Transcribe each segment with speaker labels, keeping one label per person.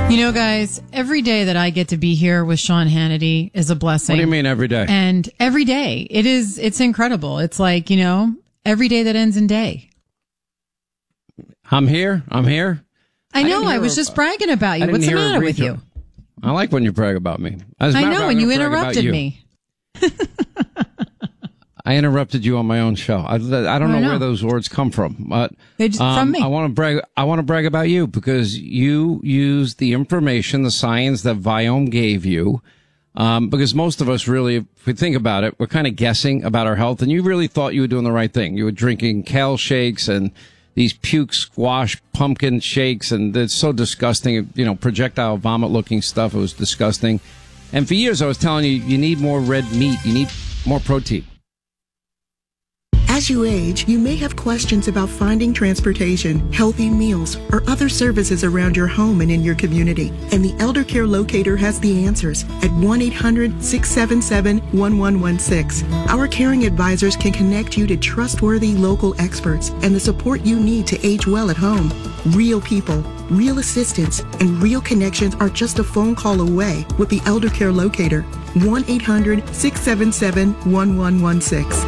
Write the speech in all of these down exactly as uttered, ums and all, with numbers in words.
Speaker 1: You know, guys, every day that I get to be here with Sean Hannity is a blessing.
Speaker 2: What do you mean every day?
Speaker 1: And every day, it is, it's incredible. It's like, you know, every day that ends in day.
Speaker 2: I'm here. I'm here.
Speaker 1: I know. I, I was a, just bragging about you. What's the matter with you?
Speaker 2: I like when you brag about me. As
Speaker 1: I know, and you interrupted you. me.
Speaker 2: I interrupted you on my own show. I, I don't I know, know where those words come from, but
Speaker 1: they just,
Speaker 2: um,
Speaker 1: from me.
Speaker 2: I want to brag. I want to brag about you because you used the information, the science that Viome gave you. Um, because most of us really, if we think about it, we're kind of guessing about our health, and you really thought you were doing the right thing. You were drinking kale shakes and these puke squash pumpkin shakes, and it's so disgusting. You know, projectile vomit looking stuff. It was disgusting. And for years, I was telling you, you need more red meat. You need more protein.
Speaker 3: As you age, you may have questions about finding transportation, healthy meals, or other services around your home and in your community. And the Elder Care Locator has the answers at one eight hundred, six seven seven, one one one six. Our caring advisors can connect you to trustworthy local experts and the support you need to age well at home. Real people, real assistance, and real connections are just a phone call away with the Elder Care Locator. one eight hundred, six seven seven, one one one six.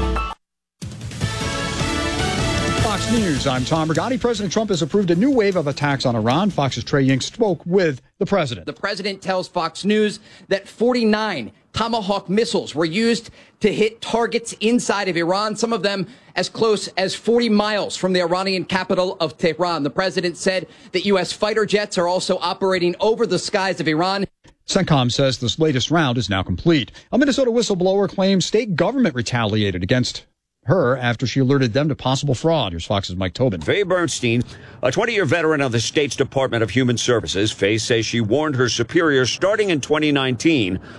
Speaker 4: Fox News, I'm Tom Rigotti. President Trump has approved a new wave of attacks on Iran. Fox's Trey Ying spoke with the president.
Speaker 5: The president tells Fox News that forty-nine Tomahawk missiles were used to hit targets inside of Iran, some of them as close as forty miles from the Iranian capital of Tehran. The president said that U S fighter jets are also operating over the skies of Iran.
Speaker 4: CENTCOM says this latest round is now complete. A Minnesota whistleblower claims state government retaliated against her after she alerted them to possible fraud. Here's Fox's Mike Tobin.
Speaker 6: Faye Bernstein, a twenty-year veteran of the state's Department of Human Services, Faye says she warned her superiors starting in twenty nineteen